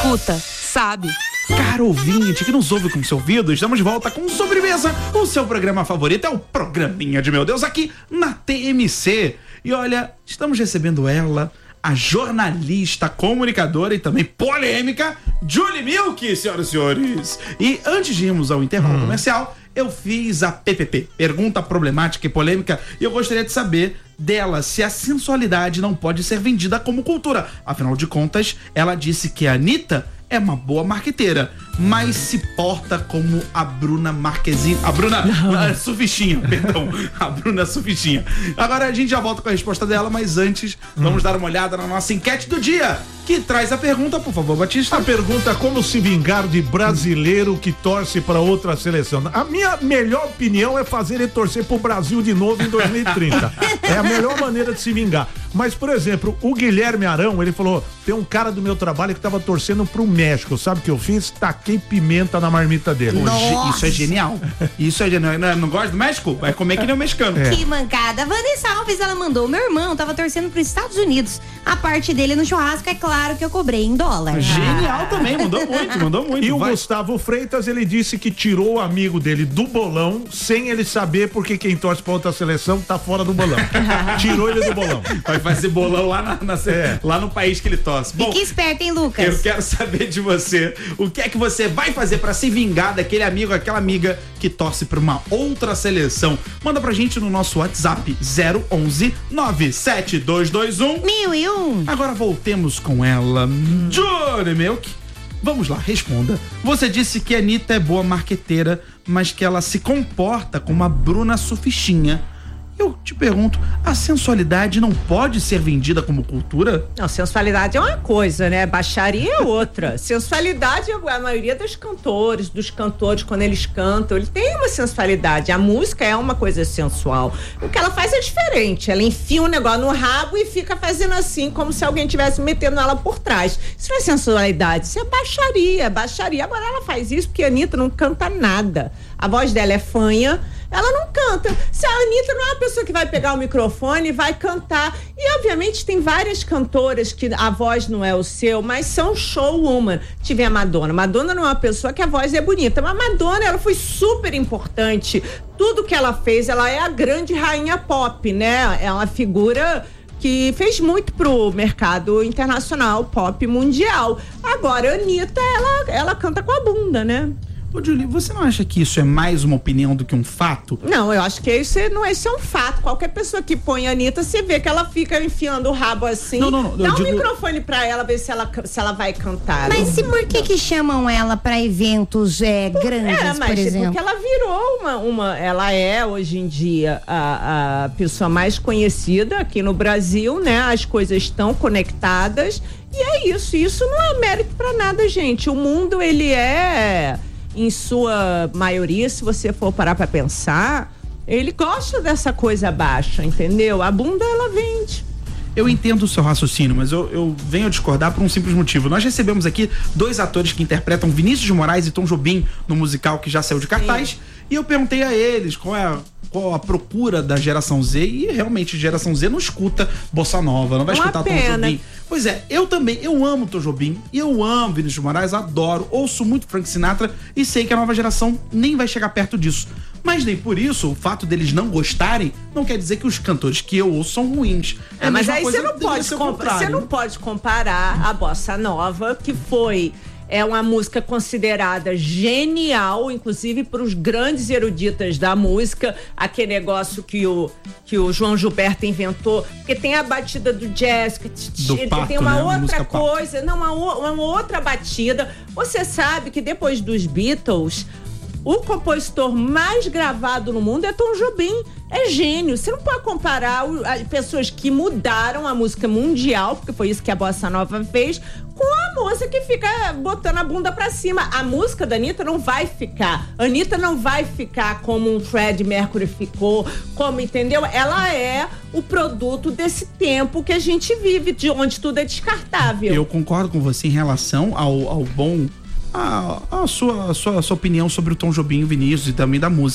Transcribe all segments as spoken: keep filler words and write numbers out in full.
escuta, sabe. Caro ouvinte que nos ouve com seu ouvido, estamos de volta com Sobremesa, o seu programa favorito, é o Programinha de Meu Deus, aqui na T M C. E olha, estamos recebendo ela, a jornalista, comunicadora e também polêmica, Julie Milk, senhoras e senhores. E antes de irmos ao intervalo hum. comercial, eu fiz a P P P, pergunta problemática e polêmica, e eu gostaria de saber dela se a sensualidade não pode ser vendida como cultura. Afinal de contas, ela disse que a Anitta é uma boa marqueteira, mas se porta como a Bruna Marquezine. A Bruna a Sufichinha, perdão. A Bruna Sufichinha. Agora a gente já volta com a resposta dela, mas antes hum. vamos dar uma olhada na nossa enquete do dia, que traz a pergunta, por favor, Batista. A pergunta: como se vingar de brasileiro que torce para outra seleção? A minha melhor opinião é fazer ele torcer pro Brasil de novo em dois mil e trinta. É a melhor maneira de se vingar. Mas, por exemplo, o Guilherme Arão, ele falou: tem um cara do meu trabalho que tava torcendo pro México. Sabe o que eu fiz? Taquei pimenta na marmita dele. Nossa. Isso é genial. Isso é genial. Não, não gosta do México? Vai comer que nem o mexicano. É. Que mancada. Vanessa Alves, ela mandou: meu irmão tava torcendo pros Estados Unidos. A parte dele no churrasco, é claro que eu cobrei em dólar. Genial também, mandou muito, mandou muito. E o vai. Gustavo Freitas, ele disse que tirou o amigo dele do bolão sem ele saber, porque quem torce pra outra seleção tá fora do bolão. Tirou ele do bolão. Vai fazer bolão lá, na, na, é. lá no país que ele torce. Bom, fique esperto, hein, Lucas? Eu quero saber de você, o que é que você vai fazer pra se vingar daquele amigo, aquela amiga que torce pra uma outra seleção? Manda pra gente no nosso WhatsApp zero onze nove sete dois dois um mil e um. Agora voltemos com ela, Julie Milk. Vamos lá, responda. Você disse que a Anitta é boa marqueteira, mas que ela se comporta como a Bruna Sufichinha. Eu te pergunto, a sensualidade não pode ser vendida como cultura? Não, sensualidade é uma coisa, né? Baixaria é outra. Sensualidade, a maioria dos cantores, dos cantores, quando eles cantam, ele tem uma sensualidade. A música é uma coisa sensual. O que ela faz é diferente. Ela enfia um negócio no rabo e fica fazendo assim, como se alguém estivesse metendo ela por trás. Isso não é sensualidade, isso é baixaria, baixaria. Agora ela faz isso porque a Anitta não canta nada. A voz dela é fanha. Ela não canta. Se a Anitta não é uma pessoa que vai pegar o microfone e vai cantar. E, obviamente, tem várias cantoras que a voz não é o seu, mas são showwoman. Tive a Madonna. Madonna não é uma pessoa que a voz é bonita, mas a Madonna, ela foi super importante. Tudo que ela fez, ela é a grande rainha pop, né? É uma figura que fez muito pro mercado internacional, pop mundial. Agora, a Anitta, ela, ela canta com a bunda, né? Ô, Julie, você não acha que isso é mais uma opinião do que um fato? Não, eu acho que isso não é, isso é um fato. Qualquer pessoa que põe a Anitta, você vê que ela fica enfiando o rabo assim. Não, não, não. Dá um digo... microfone pra ela, ver se ela, se ela vai cantar. Mas e por que que chamam ela pra eventos é, grandes, é, mas por exemplo? Porque ela virou uma, uma... Ela é, hoje em dia, a, a pessoa mais conhecida aqui no Brasil, né? As coisas estão conectadas. E é isso. Isso não é mérito pra nada, gente. O mundo, ele é... em sua maioria, se você for parar pra pensar, ele gosta dessa coisa baixa, entendeu? A bunda, ela vende. Eu entendo o seu raciocínio, mas eu, eu venho a discordar por um simples motivo. Nós recebemos aqui dois atores que interpretam Vinícius de Moraes e Tom Jobim no musical que já saiu de cartaz. Sim. E eu perguntei a eles qual é a, qual a procura da geração Z, e realmente a geração Z não escuta bossa nova, não vai Uma escutar pena. Tom Jobim. Pois é, eu também, eu amo Tom Jobim e eu amo Vinícius de Moraes, adoro, ouço muito Frank Sinatra e sei que a nova geração nem vai chegar perto disso. Mas nem por isso, o fato deles não gostarem não quer dizer que os cantores que eu ouço são ruins. É, é mas aí você não pode comparar, você não pode comparar a bossa nova, que foi é uma música considerada genial, inclusive para os grandes eruditas da música, aquele negócio que o, que o João Gilberto inventou, porque tem a batida do jazz, que do pato, tem uma né? outra coisa, pato. não, uma, uma outra batida. Você sabe que depois dos Beatles, o compositor mais gravado no mundo é Tom Jobim. É gênio. Você não pode comparar o, as pessoas que mudaram a música mundial, porque foi isso que a Bossa Nova fez, com a moça que fica botando a bunda pra cima. A música da Anitta não vai ficar. A Anitta não vai ficar como um Freddie Mercury ficou, como, entendeu? Ela é o produto desse tempo que a gente vive, de onde tudo é descartável. Eu concordo com você em relação ao, ao bom... A, a, sua, a, sua, a sua opinião sobre o Tom Jobim, o Vinícius e também da música.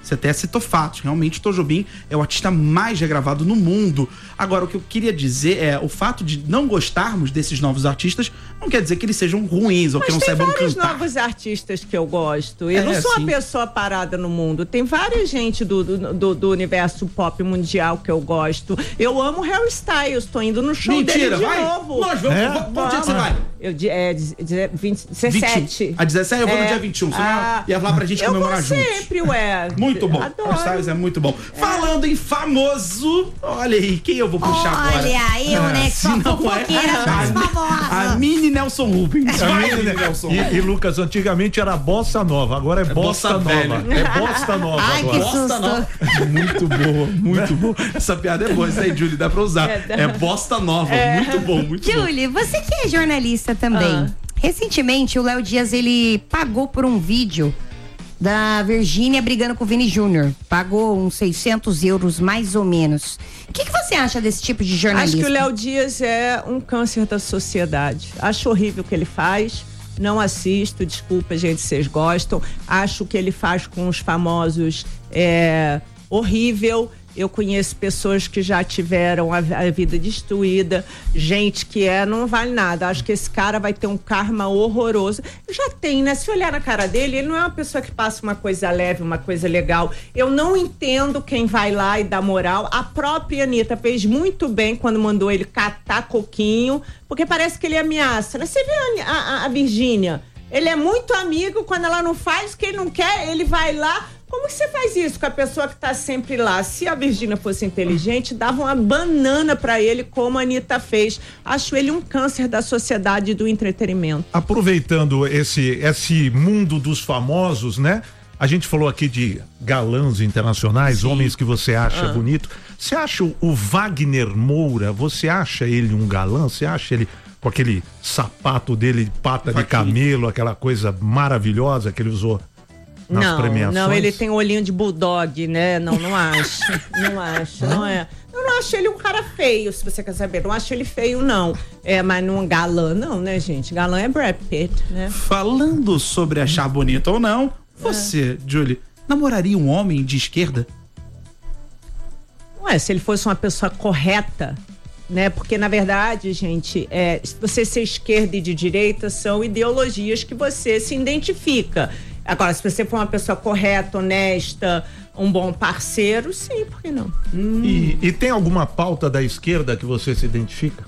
Você até citou fatos. Realmente, Tom Jobim é o artista mais regravado no mundo. Agora, o que eu queria dizer é o fato de não gostarmos desses novos artistas não quer dizer que eles sejam ruins ou Mas que não saibam tem vários cantar. novos artistas que eu gosto. Eu É, não sou sim. uma pessoa parada no mundo. Tem várias gente do, do, do, do universo pop mundial que eu gosto. Eu amo Harry Styles. Tô indo no show Mentira, dele de vai? novo. Nós vamos. É? Qual dia que você vai? Eu, de- é, de- de- vinte, dezessete. A dezessete, eu vou no É. dia vinte e um. Você Ah, ia falar pra gente eu comemorar vou juntos. sempre, ué. Muito bom. Adoro. Harry Styles é muito bom. Falando em famoso, olha aí, quem eu vou puxar agora? Olha, eu, né, que Se sou a não é, fofoqueira mais a famosa. Mini Nelson Rubens. Vai, Mini Nelson. E, e Lucas, antigamente era bossa nova, agora é, bossa, bossa nova. velha. É bossa nova Ai, que agora. susto. Bosta nova. Muito boa, muito boa. Essa piada é boa, isso aí, Julie, dá pra usar. É, dá. É bosta nova. Muito bom, muito bom. Julie, você que é jornalista também. Ah. Recentemente, o Léo Dias, ele pagou por um vídeo da Virgínia brigando com o Vini Júnior. Pagou uns seiscentos euros, mais ou menos. O que, que você acha desse tipo de jornalista? Acho que o Léo Dias é um câncer da sociedade. Acho horrível o que ele faz. Não assisto, desculpa, gente, vocês gostam. Acho que ele faz com os famosos é horrível. Eu conheço pessoas que já tiveram a, a vida destruída, gente que é, não vale nada. Acho que esse cara vai ter um karma horroroso. Já tem, né? Se olhar na cara dele, ele não é uma pessoa que passa uma coisa leve, uma coisa legal. Eu não entendo quem vai lá e dá moral. A própria Anitta fez muito bem quando mandou ele catar coquinho, porque parece que ele ameaça. Você viu a, a, a Virgínia? Ele é muito amigo, quando ela não faz o que ele não quer, ele vai lá. Como que você faz isso com a pessoa que tá sempre lá? Se a Virgínia fosse inteligente, dava uma banana pra ele, como a Anitta fez. Acho ele um câncer da sociedade e do entretenimento. Aproveitando esse, esse mundo dos famosos, né? A gente falou aqui de galãs internacionais, Sim. homens que você acha Ah. bonito. Você acha o, o Wagner Moura, você acha ele um galã? Você acha ele com aquele sapato dele, pata de Aqui. camelo, aquela coisa maravilhosa que ele usou nas não, premiações? não, ele tem um olhinho de bulldog, né? Não, não acho. Não acho, não é. Eu não acho ele um cara feio, se você quer saber. Não acho ele feio, não. É, mas não galã, não, né, gente? Galã é Brad Pitt, né? Falando sobre achar bonito ou não, você, Julie, namoraria um homem de esquerda? Não é, se ele fosse uma pessoa correta, né? Porque, na verdade, gente, é, você ser esquerda e de direita são ideologias que você se identifica. Agora, se você for uma pessoa correta, honesta, um bom parceiro, sim, por que não? E, e tem alguma pauta da esquerda que você se identifica?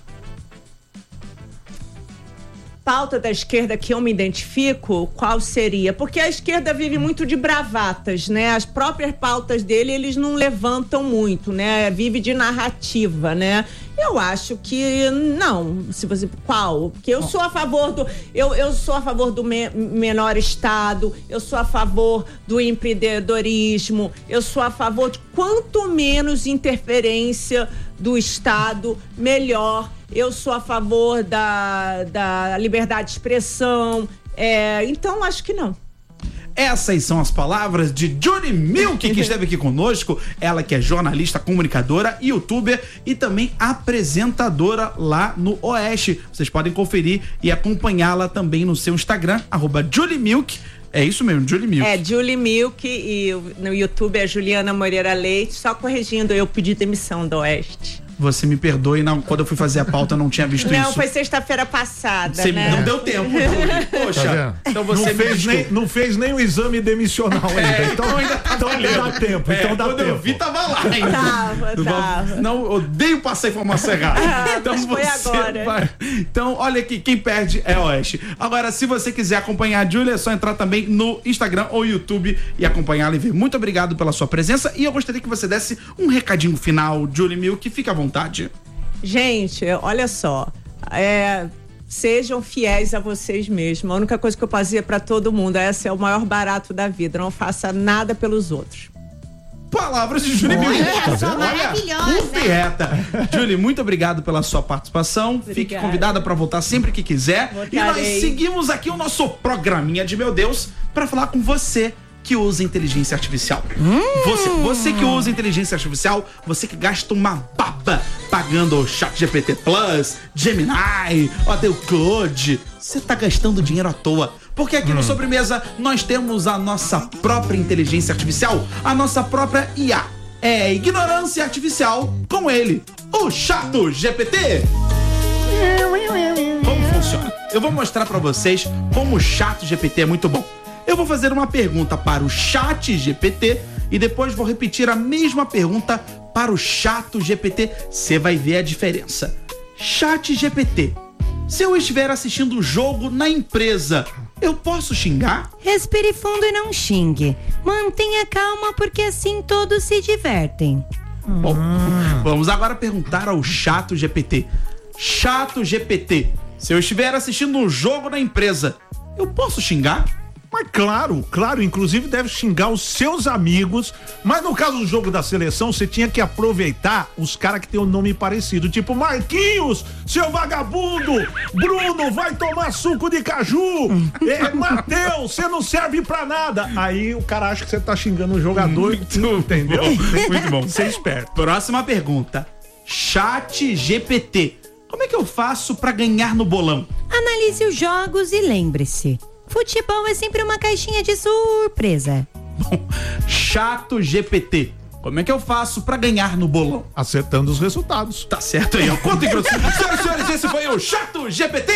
Pauta da esquerda que eu me identifico, qual seria? Porque a esquerda vive muito de bravatas, né? As próprias pautas dele, eles não levantam muito, né? Vive de narrativa, né? Eu acho que não. Se você, qual? Porque eu sou a favor do, eu, eu sou a favor do me, menor Estado, eu sou a favor do empreendedorismo, eu sou a favor de quanto menos interferência do Estado, melhor. Eu sou a favor da, da liberdade de expressão. É, então, acho que não. Essas são as palavras de Julie Milk, que esteve aqui conosco. Ela que é jornalista, comunicadora, youtuber e também apresentadora lá no Oeste. Vocês podem conferir e acompanhá-la também no seu Instagram, arroba Julie Milk. É isso mesmo, Julie Milk. É, Julie Milk e no YouTube é Juliana Moreira Leite. Só corrigindo, eu pedi demissão do Oeste. Você me perdoe, não, quando eu fui fazer a pauta eu não tinha visto Não, isso. foi sexta-feira passada, Você né? não deu tempo, Julie. Poxa, Tá então você não, me fez desculpa. nem, não fez nem o exame demissional ainda. É, então, então ainda tá então valendo. dá tempo. É, então dá quando tempo. eu vi, tava lá ainda. Tava, Não, tava. Não, odeio passar informação errada. Ah, Então mas foi você agora. vai. Então, olha aqui, quem perde é Oeste. Agora, se você quiser acompanhar a Julia, é só entrar também no Instagram ou YouTube e acompanhá-la e ver. Muito obrigado pela sua presença e eu gostaria que você desse um recadinho final, Julie Milk, fique à vontade. Gente, olha só, é, sejam fiéis a vocês mesmos. A única coisa que eu posso dizer pra todo mundo, essa é o maior barato da vida. Não faça nada pelos outros. Palavras de Julie Milk. Olha só, maravilhosa. Perfeita. Julie, muito obrigado pela sua participação. Fique Obrigada. convidada para voltar sempre que quiser. Voltarei. E nós seguimos aqui o nosso programinha de Meu Deus para falar com você que usa inteligência artificial. Hum. Você, você que usa inteligência artificial, você que gasta uma baba pagando o Chat G P T Plus, Gemini, ou até o Claude. você tá gastando dinheiro à toa. Porque aqui hum. no Sobremesa nós temos a nossa própria inteligência artificial, a nossa própria I A. É ignorância artificial com ele, o Chato G P T. Como funciona? Eu vou mostrar pra vocês como o Chato G P T é muito bom. Eu vou fazer uma pergunta para o Chat G P T e depois vou repetir a mesma pergunta para o Chato G P T. Você vai ver a diferença. Chat G P T, se eu estiver assistindo o jogo na empresa, eu posso xingar? Respire fundo e não xingue. Mantenha calma porque assim todos se divertem. Bom, hum. vamos agora perguntar ao Chato G P T. Chato G P T, se eu estiver assistindo um jogo na empresa, eu posso xingar? Mas claro, claro, inclusive deve xingar os seus amigos, mas no caso do jogo da seleção, você tinha que aproveitar os caras que tem um nome parecido, tipo Marquinhos, seu vagabundo, Bruno, vai tomar suco de caju, é, Mateus, você não serve pra nada. Aí o cara acha que você tá xingando o jogador, muito entendeu? Bom, muito bom. Você é esperto. Próxima pergunta. Chat G P T, como é que eu faço pra ganhar no bolão? Analise os jogos e lembre-se, futebol é sempre uma caixinha de surpresa. Bom, Chato G P T, como é que eu faço pra ganhar no bolão? Acertando os resultados. Tá certo aí, ó. Conta em grosso. Senhoras e senhores, esse foi o Chato G P T.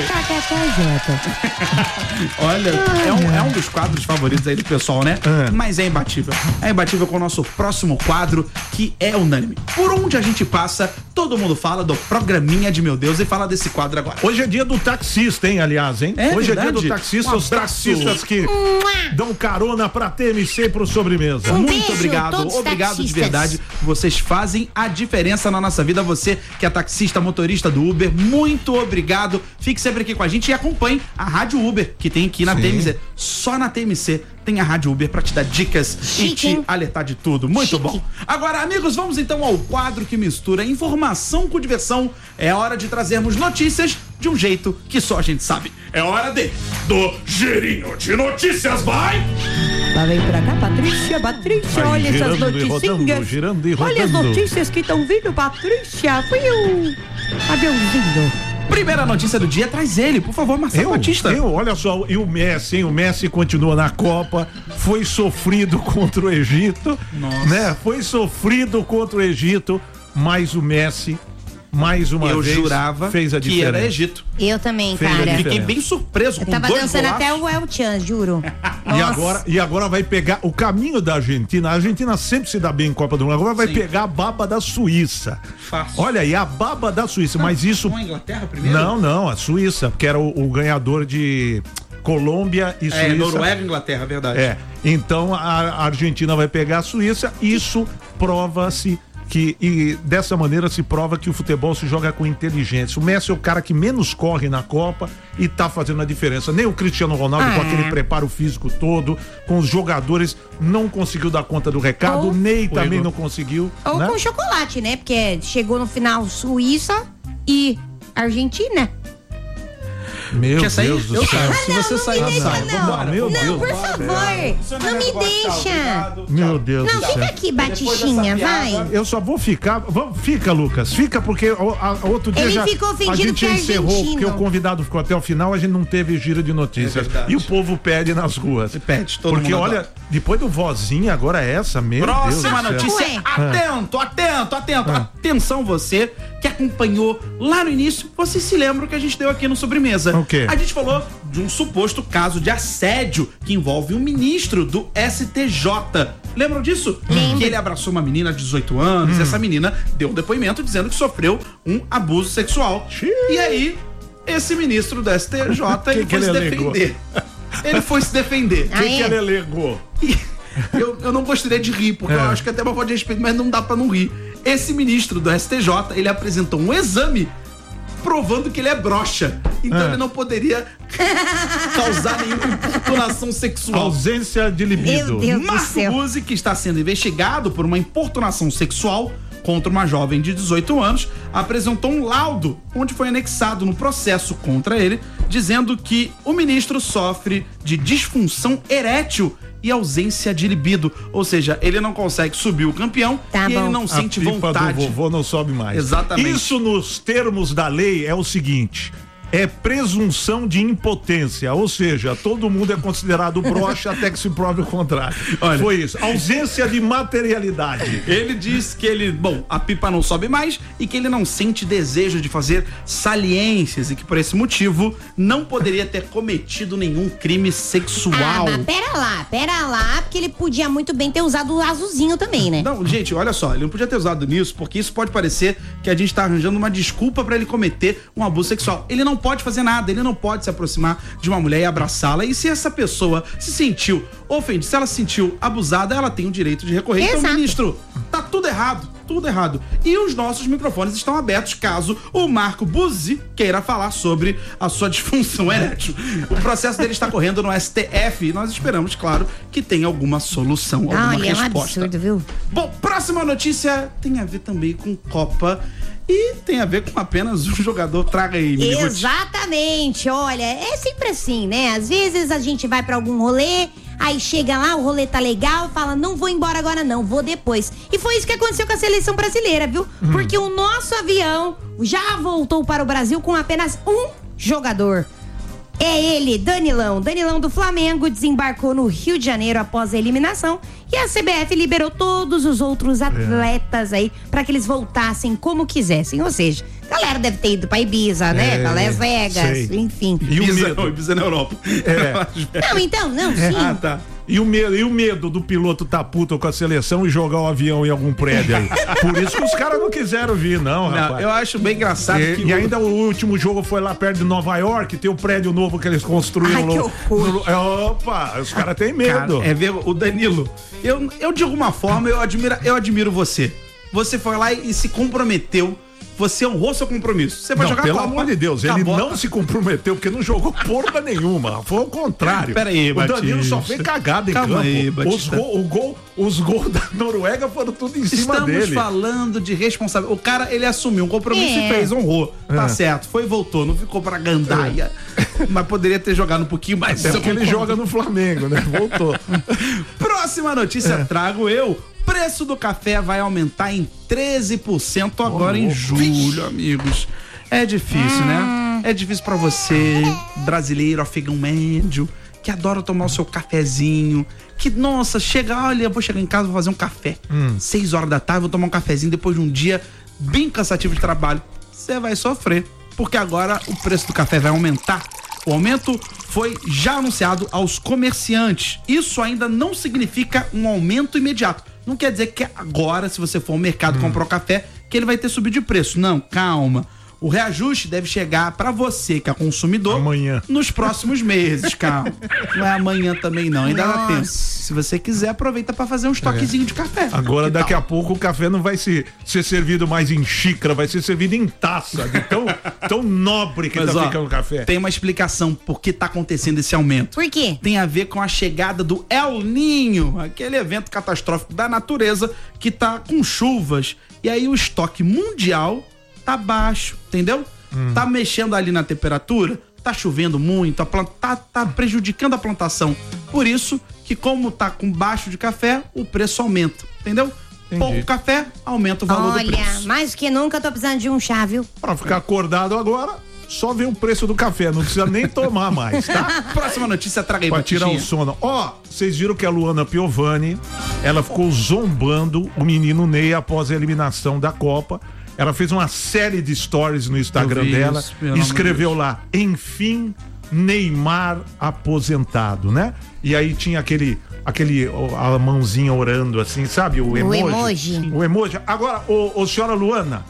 Olha, é um, é um dos quadros favoritos aí do pessoal, né? É. Mas é imbatível. É imbatível com o nosso próximo quadro, que é unânime. Por onde a gente passa, todo mundo fala do Programinha de Meu Deus e fala desse quadro agora. Hoje é dia do taxista, hein, aliás, hein? É Hoje verdade? é dia do taxista, Um os taxistas que dão carona pra T M C pro Sobremesa. Um Muito beijo, obrigado, todos obrigado de taxistas. verdade. Vocês fazem a diferença na nossa vida. Você que é taxista, motorista do Uber, muito obrigado. Fique sempre aqui com a gente e acompanhe a Rádio Uber, que tem aqui na Sim. T M C. Só na T M C tem a Rádio Uber pra te dar dicas Chique, e te hein? alertar de tudo. Muito Chique. bom. Agora, amigos, vamos então ao quadro que mistura informação com diversão. É hora de trazermos notícias de um jeito que só a gente sabe. É hora de do Girinho de Notícias, vai! Lá vem pra cá, Patrícia, Patrícia, Vai olha essas girando e noticinhas. rodando, girando e Olha as rodando. notícias que estão vindo, Patrícia. Fui o aviãozinho. Primeira notícia do dia, traz ele, por favor, Marcelo Eu, Batista. eu, olha só, e o Messi, hein? O Messi continua na Copa, foi sofrido contra o Egito, Nossa. né? Foi sofrido contra o Egito, mas o Messi, mais uma Eu vez, jurava fez a que diferença. era Egito. Eu também, Fez a cara. diferença. Fiquei bem surpreso Eu com tava dois dançando golaços. até o El Chan, juro. E Nossa. agora, e agora vai pegar o caminho da Argentina. A Argentina sempre se dá bem em Copa do Mundo. Agora vai Sim. pegar a baba da Suíça. Fácil. Olha aí, a baba da Suíça. Não, mas isso. não a Inglaterra primeiro? Não, não, a Suíça, porque era o, o ganhador de Colômbia e Suíça. É, Noruega e Inglaterra, verdade. É. Então a a Argentina vai pegar a Suíça. Isso prova-se que, e dessa maneira se prova que o futebol se joga com inteligência. O Messi é o cara que menos corre na Copa e tá fazendo a diferença. Nem o Cristiano Ronaldo, Ah, com é. aquele preparo físico todo, com os jogadores, não conseguiu dar conta do recado. Ou- O Ney também Igor. não conseguiu. Ou né? com chocolate, né? Porque chegou no final Suíça e Argentina. Meu Quer sair? Deus do Eu céu. saio. Se você não sair, me eu deixa, saio. não. Vambora. Meu não, Deus por do favor. Não me deixa. Meu Deus Não, do fica céu. aqui, Batichinha, vai. Eu só vou ficar. Vamos, fica, Lucas. Fica, porque o, a, outro dia Ele já. ficou ofendido a gente porque é encerrou, argentino. porque o convidado ficou até o final, a gente não teve giro de notícias. É verdade. E o povo pede nas ruas. Pede, todo Porque mundo olha, adora. depois do vozinha, agora é essa mesmo. Próxima Deus do céu. notícia. Ué. Atento, atento, atento. Atenção você que acompanhou lá no início. Você se lembra que a gente deu aqui no Sobremesa. O quê? A gente falou de um suposto caso de assédio que envolve um ministro do S T J. Lembram disso? Que ele abraçou uma menina de dezoito anos e essa menina deu um depoimento dizendo que sofreu um abuso sexual. Xiii. E aí, esse ministro do S T J, ele Que que foi se ele alegou? defender. Ele foi se defender. O Ah, que, é? que ele alegou? E eu, eu não gostaria de rir, porque É. eu acho que até uma falta de respeito, mas não dá pra não rir. Esse ministro do S T J, ele apresentou um exame provando que ele é broxa. Então É. ele não poderia causar nenhuma importunação sexual. Ausência de libido. Meu Deus. do Marco céu. Buzzi, que está sendo investigado por uma importunação sexual contra uma jovem de dezoito anos, apresentou um laudo onde foi anexado no processo contra ele, dizendo que o ministro sofre de disfunção erétil e ausência de libido. Ou seja, ele não consegue subir o campeão Tá e bom. ele não A sente pipa vontade. do vovô não sobe mais. Exatamente. Isso nos termos da lei é o seguinte: é presunção de impotência, ou seja, todo mundo é considerado broxa até que se prove o contrário. Olha, foi isso. Ausência de materialidade. Ele diz que ele, bom, a pipa não sobe mais e que ele não sente desejo de fazer saliências e que por esse motivo não poderia ter cometido nenhum crime sexual. Ah, mas pera lá, pera lá, porque ele podia muito bem ter usado o azulzinho também, né? Não, gente, olha só, ele não podia ter usado nisso, porque isso pode parecer que a gente tá arranjando uma desculpa pra ele cometer um abuso sexual. Ele não pode fazer nada, ele não pode se aproximar de uma mulher e abraçá-la. E se essa pessoa se sentiu ofendida, se ela se sentiu abusada, ela tem o direito de recorrer. Exato. Então, ministro, tá tudo errado, tudo errado. E os nossos microfones estão abertos caso o Marco Buzzi queira falar sobre a sua disfunção erétil. O processo dele está correndo no S T F e nós esperamos, claro, que tenha alguma solução, alguma Olha, resposta. É um absurdo, viu? Bom, próxima notícia tem a ver também com Copa e tem a ver com apenas um jogador. Traga aí, Miniguti. Exatamente, olha, é sempre assim, né? Às vezes a gente vai pra algum rolê, aí chega lá, o rolê tá legal, fala, não vou embora agora não, vou depois. E foi isso que aconteceu com a seleção brasileira, viu? Hum. Porque o nosso avião já voltou para o Brasil com apenas um jogador. É ele, Danilão. Danilão do Flamengo desembarcou no Rio de Janeiro após a eliminação e a C B F liberou todos os outros atletas aí pra que eles voltassem como quisessem. Ou seja, a galera deve ter ido pra Ibiza, é, né? Pra Las Vegas, sei. Enfim. E o Ibiza, medo? Ibiza na Europa. É. Não, então, não, sim. Ah, tá. E o, medo, e o medo do piloto tá puto com a seleção e jogar o avião em algum prédio aí. Por isso que os caras não quiseram vir, não, não, rapaz. Eu acho bem engraçado. E, que e o... ainda o último jogo foi lá perto de Nova York, tem o prédio novo que eles construíram. Ai, no, que horror. no, opa, os caras têm medo. Cara, é ver o Danilo. Eu, eu de alguma forma, eu admiro, eu admiro você. Você foi lá e, e se comprometeu. Você honrou seu compromisso. Você vai não, jogar pelo Copa. amor de Deus, Acabou. ele não se comprometeu porque não jogou porra nenhuma. Foi o contrário. Pera aí, o Danilo Batista. só fez cagada em Calma campo. aí, os gols o gol, os gols da Noruega foram tudo em cima Estamos dele. Estamos falando de responsabilidade. O cara, ele assumiu um compromisso é. e fez, honrou. É. Tá certo, foi e voltou. Não ficou pra gandaia. É. Mas poderia ter jogado um pouquinho mais. É porque ele joga no Flamengo, né? Voltou. Próxima notícia É. trago eu. Preço do café vai aumentar em treze por cento agora oh, em julho, amigos. É difícil, hum. né? É difícil pra você, brasileiro, afegão médio, que adora tomar o seu cafezinho, que, nossa, chega, olha, eu vou chegar em casa, vou fazer um café. Hum. Seis horas da tarde, vou tomar um cafezinho depois de um dia bem cansativo de trabalho. Você vai sofrer, porque agora o preço do café vai aumentar. O aumento foi já anunciado aos comerciantes. Isso ainda não significa um aumento imediato. Não quer dizer que agora, se você for ao mercado hum. comprar o café, que ele vai ter subido de preço. Não, calma. O reajuste deve chegar pra você, que é consumidor, amanhã. Nos próximos meses, calma. Não é amanhã também não, ainda dá tempo. Se você quiser, aproveita pra fazer um estoquezinho é. de café. Agora, daqui tal? a pouco, o café não vai ser, ser servido mais em xícara, vai ser servido em taça, de tão, tão nobre que Mas, tá ó, ficando o café. Tem uma explicação por que tá acontecendo esse aumento. Por quê? Tem a ver com a chegada do El Niño, aquele evento catastrófico da natureza que tá com chuvas. E aí o estoque mundial tá baixo, entendeu? Hum. Tá mexendo ali na temperatura, tá chovendo muito, a planta tá, tá prejudicando a plantação. Por isso que, como tá com baixo de café, o preço aumenta, entendeu? Entendi. Pouco café, aumenta o valor Olha, do preço. Olha, mais que nunca tô precisando de um chá, viu? Pra ficar acordado agora, só ver o preço do café, não precisa nem tomar mais, tá? Próxima notícia, traga aí, pra tirar o sono. Ó, vocês viram que a Luana Piovani, ela ficou zombando o menino Ney após a eliminação da Copa. Ela fez uma série de stories no Instagram dela e escreveu lá, enfim, Neymar aposentado, né? E aí tinha aquele, aquele a mãozinha orando assim, sabe? O emoji. O emoji. O emoji. Agora, ô, ô senhora Luana,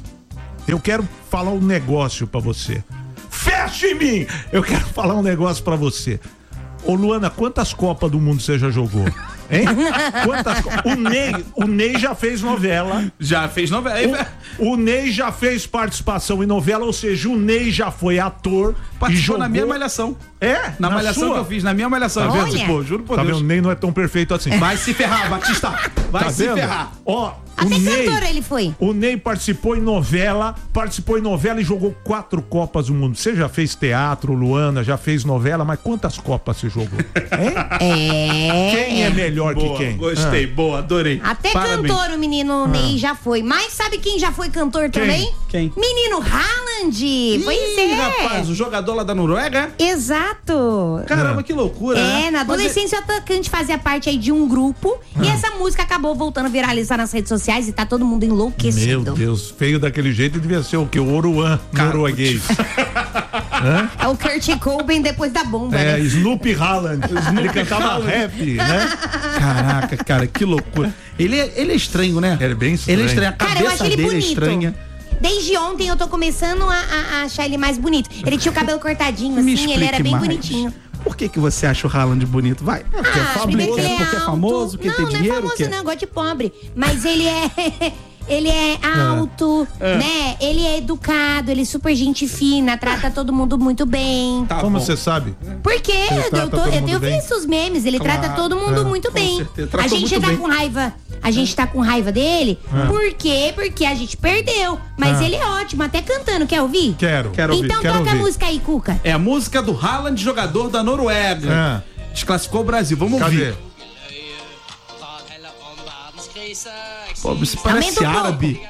eu quero falar um negócio pra você. Fecha em mim! Eu quero falar um negócio pra você. Ô Luana, quantas Copas do Mundo você já jogou? Hein? Quantas co... o, Ney, o Ney já fez novela. Já fez novela. O, o Ney já fez participação em novela, ou seja, o Ney já foi ator. Participou e jogou... na minha malhação. É? Na, na malhação sua? que eu fiz, na minha malhação. Tá participou, juro por tá Deus. vendo? O Ney não é tão perfeito assim. Vai se ferrar, Batista. Vai tá se vendo? ferrar. Ó, Até o Ney, cantor ele foi. O Ney participou em novela, participou em novela e jogou quatro Copas do Mundo. Você já fez teatro, Luana, já fez novela, mas quantas Copas você jogou? Hein? É. Quem é melhor Boa, que quem? Gostei, Ah. boa, adorei. Até Parabéns. cantor o menino Ney já foi. Mas sabe quem já foi cantor também? Quem? Menino Haaland. Pois Ih, é. rapaz, o jogador lá da Noruega? Exato. Caramba, que loucura, né? É, na Mas adolescência o atacante fazia parte aí de um grupo e essa música acabou voltando a viralizar nas redes sociais e tá todo mundo Meu enlouquecido. Deus, feio daquele jeito devia ser o que? O Oruan norueguês. É o Kurt Cobain depois da bomba, É, né? Snoopy Haaland. Ele cantava rap, né? Caraca, cara, que loucura. Ele é, ele é estranho, né? Ele é bem estranho. Ele é estranho, a Cara, eu cabeça acho ele dele bonito. é estranha. Desde ontem eu tô começando a, a- a achar ele mais bonito. Ele tinha o cabelo cortadinho, Me assim, ele era explique bem mais. bonitinho. Por que que você acha o Haaland bonito? Vai. Porque é Ah, primeiro famoso, que ele porque é alto. famoso, porque não, tem não dinheiro, é famoso, que... não, eu gosto de pobre. Mas ele é. Ele é alto, né? Ele é educado, ele é super gente fina, trata todo mundo muito bem. Tá Como bom. você sabe? Porque Ele eu, trata tô, todo eu mundo tenho bem? visto os memes, ele Claro. trata todo mundo É, muito com bem. certeza, A tratou gente muito tá bem. com raiva. A gente tá com raiva dele. Por quê? Porque a gente perdeu. Mas Ah. ele é ótimo, até cantando. Quer ouvir? Quero. Quero ouvir, Então quero toca a ouvir. música aí, Cuca. É a música do Haaland, jogador da Noruega. Ah. Desclassificou o Brasil. Vamos Cadê? ouvir. Pô, isso parece Aumenta um pouco. árabe.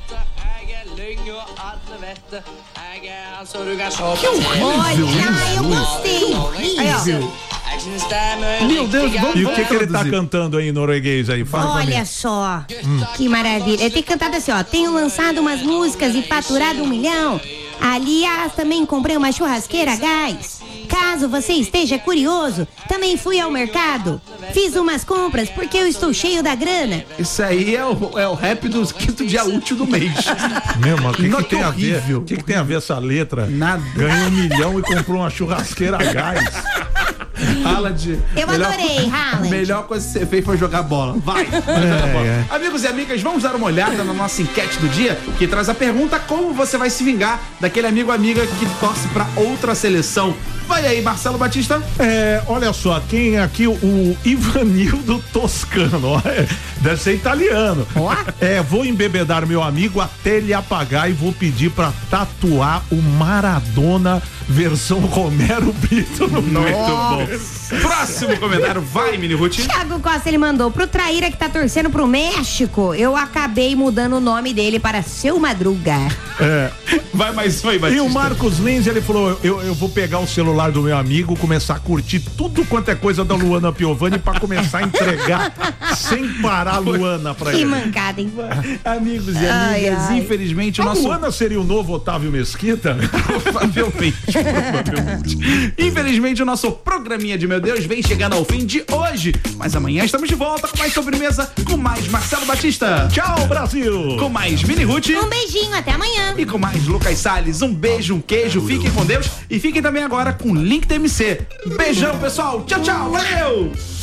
Olha, eu gostei. Aí, ó. Meu Deus, vamos E o que, que ele tá traduzir. cantando aí em norueguês aí? Fala pra mim. Olha só, que maravilha. Ele tem cantado assim, ó. Tenho lançado umas músicas e faturado um milhão. Aliás, também comprei uma churrasqueira a gás. Caso você esteja curioso, também fui ao mercado. Fiz umas compras porque eu estou cheio da grana. Isso aí é o, é o rap do quinto dia útil do mês. Meu, mas o que, Não, que que tem a ver? horrível. O que, que tem a ver essa letra? Nada. Ganhou um milhão e comprou uma churrasqueira a gás. Haaland. Eu adorei, Haaland. A melhor coisa que você fez foi jogar bola. Vai, vai jogar bola. é. Amigos e amigas, vamos dar uma olhada na nossa enquete do dia, que traz a pergunta: como você vai se vingar daquele amigo ou amiga que torce pra outra seleção? Vai aí, Marcelo Batista. É, olha só, quem é aqui? O Ivanildo Toscano, ó, é, deve ser italiano. É, vou embebedar meu amigo até ele apagar e vou pedir pra tatuar o Maradona versão Romero Brito no Muito bom. bom. Próximo comentário, vai, Mini Ruth. Thiago Costa, ele mandou pro Traíra que tá torcendo pro México. Eu acabei mudando o nome dele para Seu Madruga. Vai mais um aí, E Batista. o Marcos Lins, ele falou, eu, eu vou pegar o celular do meu amigo, começar a curtir tudo quanto é coisa da Luana Piovani pra começar a entregar sem parar a Luana pra Que ele. mancada, hein? Amigos e Ai, amigas, ai. infelizmente o A nosso... Luana seria o novo Otávio Mesquita? Provavelmente, provavelmente. Infelizmente, o nosso programinha de Meu Deus vem chegando ao fim de hoje. Mas amanhã estamos de volta com mais sobremesa, com mais Marcelo Batista. Tchau, Brasil! Com mais Mini Ruth. Um beijinho, até amanhã. E com mais Lucas Salles. Um beijo, um queijo. Fiquem com Deus. E fiquem também agora com o Link T M C. Beijão, pessoal. Tchau, tchau. Valeu!